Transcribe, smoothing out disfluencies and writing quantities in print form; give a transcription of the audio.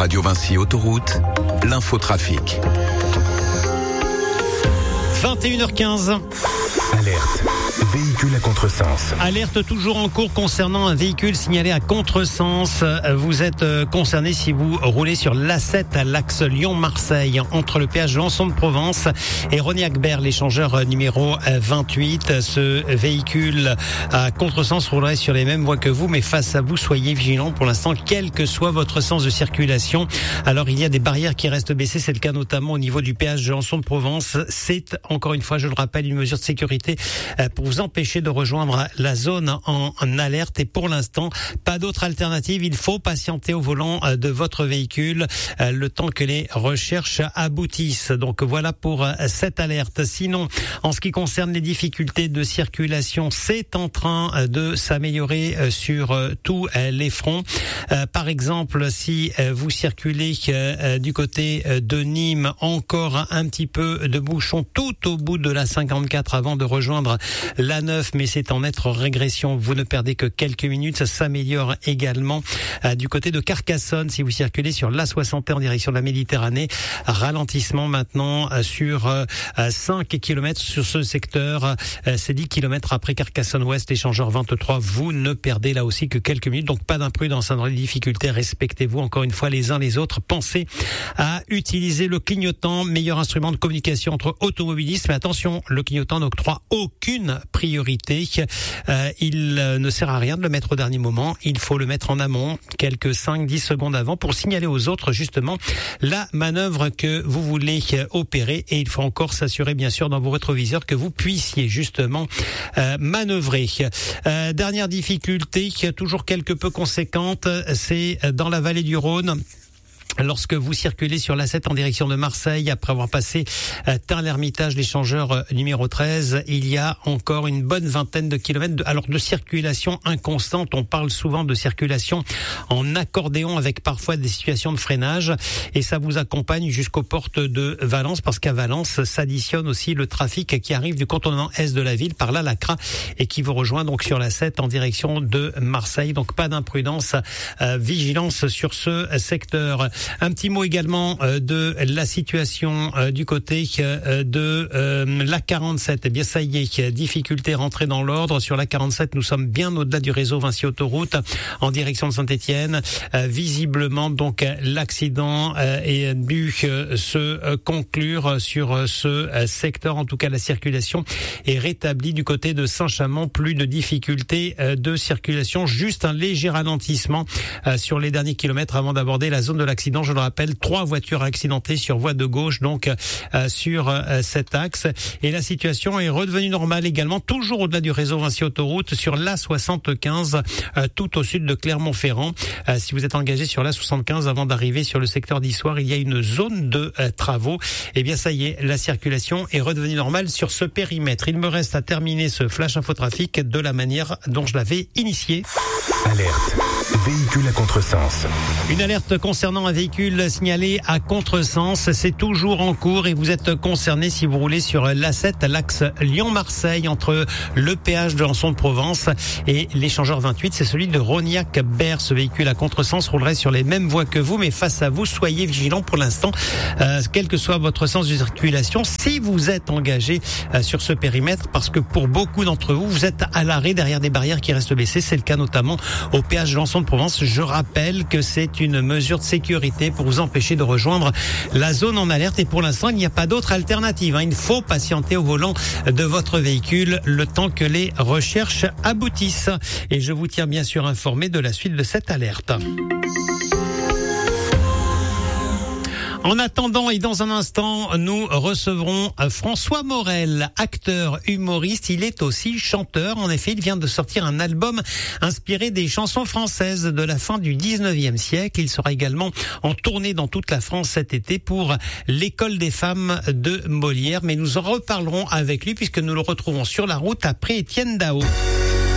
Radio Vinci Autoroute, l'infotrafic. 21h15. Alerte. Véhicule à contresens. Alerte toujours en cours concernant un véhicule signalé à contresens. Vous êtes concerné si vous roulez sur l'A7 à l'axe Lyon-Marseille entre le péage de Lançon-de-Provence et Rognac-Berre, l'échangeur numéro 28. Ce véhicule à contresens roulerait sur les mêmes voies que vous, mais face à vous, soyez vigilants pour l'instant, quel que soit votre sens de circulation. Alors il y a des barrières qui restent baissées, c'est le cas notamment au niveau du péage de Lançon-de-Provence. C'est encore une fois, je le rappelle, une mesure de sécurité pour vous empêcher de rejoindre la zone en alerte, et pour l'instant pas d'autre alternative. Il faut patienter au volant de votre véhicule le temps que les recherches aboutissent. Donc voilà pour cette alerte. Sinon, en ce qui concerne les difficultés de circulation, c'est en train de s'améliorer sur tous les fronts. Par exemple, si vous circulez du côté de Nîmes, encore un petit peu de bouchon tout au bout de la 54 avant de rejoindre la 9, mais c'est en nette régression. Vous ne perdez que quelques minutes. Ça s'améliore également du côté de Carcassonne. Si vous circulez sur l'A61 en direction de la Méditerranée, ralentissement maintenant sur 5 km sur ce secteur. C'est 10 km après Carcassonne-Ouest, l'échangeur 23. Vous ne perdez là aussi que quelques minutes. Donc pas d'imprudence dans les difficultés. Respectez-vous encore une fois les uns les autres. Pensez à utiliser le clignotant, meilleur instrument de communication entre automobilistes. Mais attention, le clignotant n'octroie aucune priorité. Il ne sert à rien de le mettre au dernier moment. Il faut le mettre en amont, quelques 5-10 secondes avant, pour signaler aux autres justement la manœuvre que vous voulez opérer. Et il faut encore s'assurer bien sûr dans vos rétroviseurs que vous puissiez justement manœuvrer. Dernière difficulté, toujours quelque peu conséquente, c'est dans la vallée du Rhône. Lorsque vous circulez sur l'A7 en direction de Marseille, après avoir passé Tain-l'Hermitage, l'échangeur numéro 13, il y a encore une bonne vingtaine de kilomètres de circulation inconstante. On parle souvent de circulation en accordéon avec parfois des situations de freinage, et ça vous accompagne jusqu'aux portes de Valence, parce qu'à Valence s'additionne aussi le trafic qui arrive du contournement est de la ville par la Lacra et qui vous rejoint donc sur l'A7 en direction de Marseille. Donc pas d'imprudence, vigilance sur ce secteur. Un petit mot également de la situation du côté de la 47. Eh bien, ça y est, difficulté rentrée dans l'ordre. Sur la 47, nous sommes bien au-delà du réseau Vinci Autoroute en direction de Saint-Étienne. Visiblement, donc, l'accident est dû se conclure sur ce secteur. En tout cas, la circulation est rétablie du côté de Saint-Chamond. Plus de difficultés de circulation. Juste un léger ralentissement sur les derniers kilomètres avant d'aborder la zone de l'accident. Je le rappelle, 3 voitures accidentées sur voie de gauche, donc sur cet axe. Et la situation est redevenue normale également, toujours au-delà du réseau Vinci Autoroute, sur l'A75, tout au sud de Clermont-Ferrand. Si vous êtes engagé sur l'A75 avant d'arriver sur le secteur d'Issoire, il y a une zone de travaux. Eh bien, ça y est, la circulation est redevenue normale sur ce périmètre. Il me reste à terminer ce flash infotrafic de la manière dont je l'avais initié. Alerte. Véhicule à contresens. Une alerte concernant un véhicule signalé à contresens, c'est toujours en cours et vous êtes concerné si vous roulez sur l'A7 à l'axe Lyon-Marseille entre le péage de Lançon-de-Provence et l'échangeur 28, c'est celui de Rognac-Berre. Ce véhicule à contresens roulerait sur les mêmes voies que vous, mais face à vous, soyez vigilants pour l'instant, quel que soit votre sens de circulation, si vous êtes engagé sur ce périmètre, parce que pour beaucoup d'entre vous, vous êtes à l'arrêt derrière des barrières qui restent baissées. C'est le cas notamment au péage de Lançon-de-Provence. Je rappelle que c'est une mesure de sécurité pour vous empêcher de rejoindre la zone en alerte, et pour l'instant il n'y a pas d'autre alternative. Il faut patienter au volant de votre véhicule le temps que les recherches aboutissent, et je vous tiens bien sûr informé de la suite de cette alerte. En attendant et dans un instant, nous recevrons François Morel, acteur, humoriste. Il est aussi chanteur. En effet, il vient de sortir un album inspiré des chansons françaises de la fin du 19e siècle. Il sera également en tournée dans toute la France cet été pour l'École des femmes de Molière. Mais nous en reparlerons avec lui puisque nous le retrouvons sur la route après Étienne Dao.